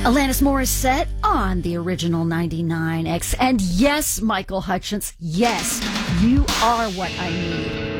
Alanis Morissette on the original 99X. And yes, Michael Hutchence, yes, you are what I need.